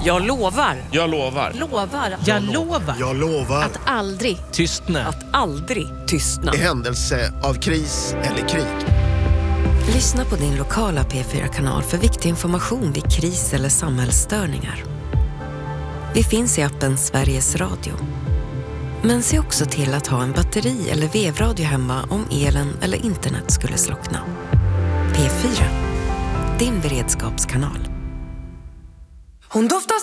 Jag lovar. Jag lovar. Lovar. Jag lovar. Jag lovar. Att aldrig Tystnad. Att aldrig tystna. I händelse av kris eller krig. Lyssna på din lokala P4-kanal för viktig information vid kris eller samhällsstörningar. Vi finns i appen Sveriges Radio. Men se också till att ha en batteri- eller vevradio hemma om elen eller internet skulle slockna. P4, din beredskapskanal. Hon doftar